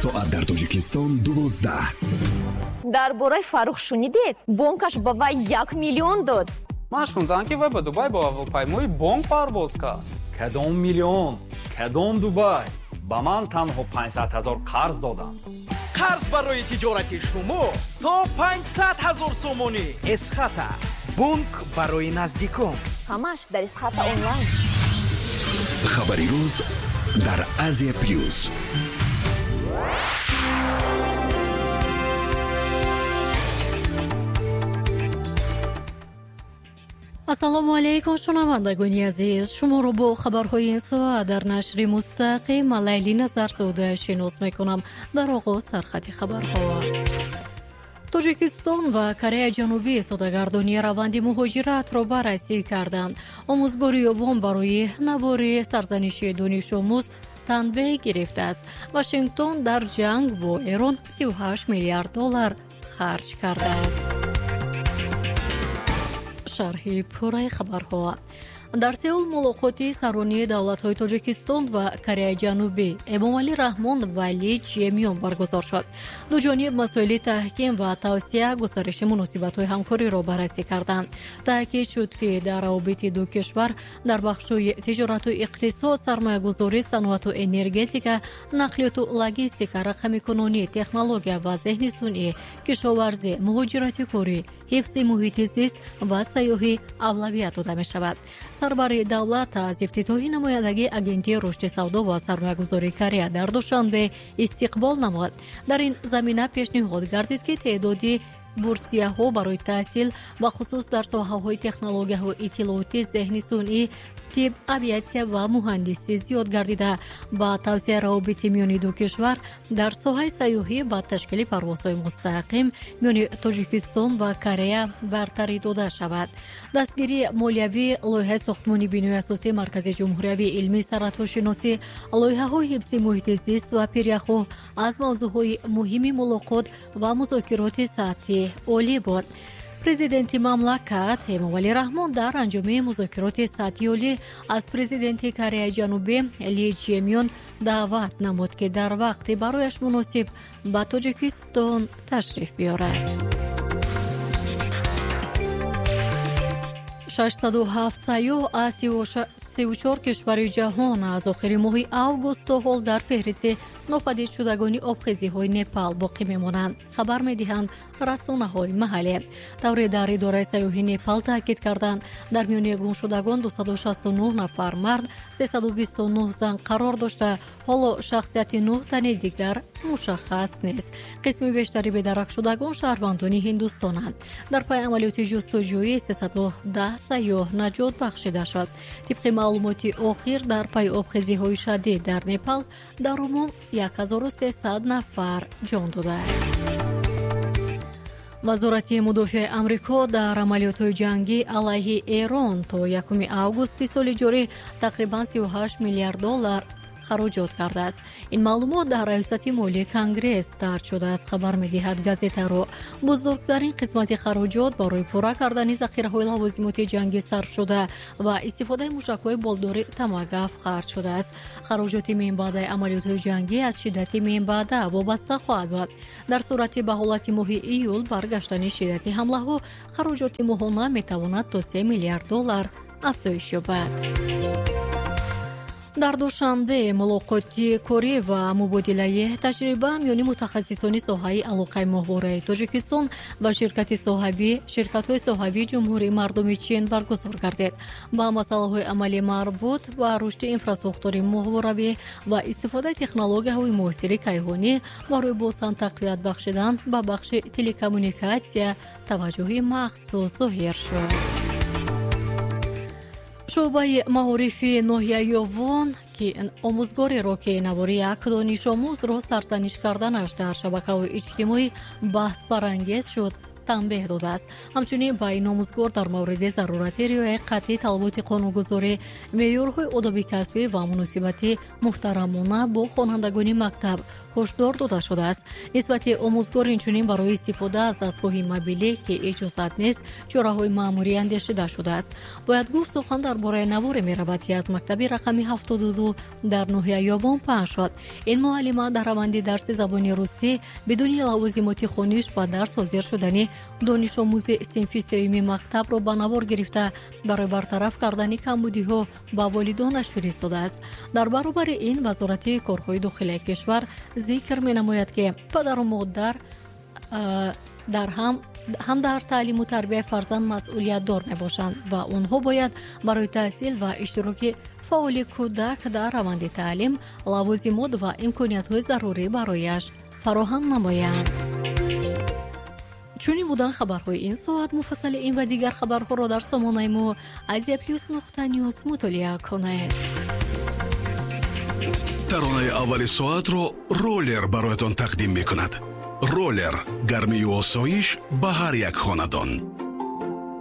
ساعت در تاجیکستان 12. درباره فروخ شنیدید؟ بانکش به وی 1 میلیون داد. من شنیدم که وی به دبی با هواپیمای بانک پرواز کرد. کدام میلیون؟ کدام دبی؟ به من تنها 500,000 قرض دادند. قرض برای تجارت شما تا 500,000 سومونی. اسخطه بانک برای نزدیکان. همش در اسخطه آنلاین. خبری روز در آسیا پلیوز. السلام علیکم شنوندگان عزیز، شما رو با خبرهای این ساعت در نشر مستقیم لیلی نظرزاده شناس میکنم. در آغاز سرخط خبرها. تاجیکستان و کره جنوبی سوداگردانی روند مهاجرت را بررسی کردند. آموزگاری یابان برای نبار سرزنشی دانش آموز تنبیه گرفته است. واشنگتن در جنگ با ایران 38 میلیارد دلار خرج کرده است. شرح پوره خبرها. در سئول ملاقاتی سرانی دولت‌های تاجیکستان و کره جنوبی امامعلی رحمان و علی جیمیان برگزار شد. دو جانب مسائل تحکیم و توسعه گسترش مناسبت‌های همکاری را بررسی کردند. تاکید شد که در روابط دو کشور در بخش‌های تجارت و اقتصاد، سرمایه‌گذاری، صنعت و انرژتیکا، نقلیات و لوجستیک، رقم‌کنونی، تکنولوژی و ذهن صنعی، کشاورزی، مهاجرت کاری، حفظ محیط زیست و سیاحی اولویت داده می‌شود. سربر دولت از افتتاح نمایندگی اجنسی رشد سودا و سرمایه‌گذاری کره در دوشنبه استقبال نمود. در این زمینه پیشنهاد گردید که تعدادی بورسیه‌ها برای تحصیل و خصوص در ساحه‌های تکنولوژی و اطلاعات، ذهن صنعی، طب، آویاسیا و مهندسی زیاد گردیده با توسعه روابط میان دو کشور در ساحه سیاحی و تشکیل پروازهای مستقیم میان تاجیکستان و کره برتری داده شود. دستگیری مالیوی، لایحه ساختمان بنای اساسی مرکز جمهوری علمی سرطانشناسی، لایحه‌های حفظ محیط زیست و پیریخو از موضوعهای مهم ملاقات و مذاکرات سطحی عالی بود. پرزیدنت مملکت امامعلی رحمان در انجام مذاکرات سطحی عالی از پرزیدنت کره جنوبی علی جیمیان دعوت نمود که در وقت برایش مناسب به تاجیکستان تشریف بیارد. 607 سیاح از 34 کشور جهان از آخر ماه اوگوست تا حال در فهرست ناپدید شدگان آبخیزی‌های نپال باقی می‌مانند. خبر می‌دهند رسانه‌های محلی. دوره در اداره سیاحی نپال تاکید کردند در میان گم شدگان 269 نفر مرد، 329 زن قرار داشته. حالا شخصیت 9 تن دیگر مشخص نیست. قسم بیشتری به درک شدگان شهروندان هندوستانند. در پی عملیات جستجویی 310 سیاح نجات بخشیده شد. طبق معلومات اخیر در پی آبخیزی‌های شدید در نپال در عموم 1300 نفر جان داده است. وزارت مدافع امریکا در عملیات جنگی علیه ایران تا 1 اوگوست سال جاری تقریباً 38 میلیارد دلار خراجات کرده است. این معلومات در ریاست مالی کنگره درج شده است. خبر می‌دهد گازیتا رو بزرگترین قسمت خراجات برای پورا کردن ذخیره‌های لوازمات جنگی صرف شده و استفاده موشک‌های بالدار تماگاف خرج شده است. خراجات منبع عملیات جنگی از شدت منبع وابسته خواهد بود. در صورت به حالت ماه ایول برگشتن شدت حمله ها خراجات ماهانه می‌تواند تا 3 میلیارد دلار افزایش یابد. در دوشنبه ملاقاتی کاری و مبادله تجربه میان متخصصان ساحه علاقه ماهواره تاجیکستان و شرکت‌های صحوی جمهوری مردم چین برگزار گردید. با مسائل عملی مربوط به رشد انفراستراکتور ماهواره‌ای و استفاده تکنولوژی‌های معاصر کیهانی برای بازهم تقویت بخشیدن به بخش تلکمونیکاسیا توجه مخصوص ظاهر شد. شعبه معارف ناحیه یوان که آموزگاری را که نواری یک دانش آموز را سرزنش کردنش در شبکه‌های اجتماعی بحث برانگیز شد تنبیه داده است. همچنین با این آموزگار در مورد ضرورت رعایت قطعی طلبات قانونگذاری، معیارهای آداب کسبی و مناسبت محترمانه با خوانندگان مکتب، ҳошдор дода шудааст. нисбати омӯзгор инчунин барои истифода аз дастгоҳи мобилӣ ки иҷозат нест чораҳои маъмурӣ андешида шудааст. бояд гуфт сухан дар бораи наворе меравад ки аз мактаби рақами 72 дар ноҳияи Ёбон паҳн шуд. ин муаллима дар раванди дарси забони русӣ бидуни лавозимоти хониш ба дарс ҳозир шудани донишомӯзи синфи сеюми мактабро ба навор гирифта барои бартараф кардани камбудиҳо ба волидонаш фиристодааст. дар баробари ин вазорати корҳои дохилияи кишвар зикр менамояд ки падару модар ҳам дар таълиму тарбияи фарзанд масъулиятдор мебошанд ва онҳо бояд барои таҳсил ва иштироки фаъоли кӯдак дар раванди таълим лавозимот ва имкониятҳои зарурӣ барояш фароҳам намоянд. чунин будан хабарҳои ин соат. муфассали ин ва дигар хабарҳоро дар сомонаи мо aziaplus.news мутолиа конед. таронаи аввали соатро ролер бароятон тақдим мекунад. ролер гармию осоиш ба ҳар як хонадон.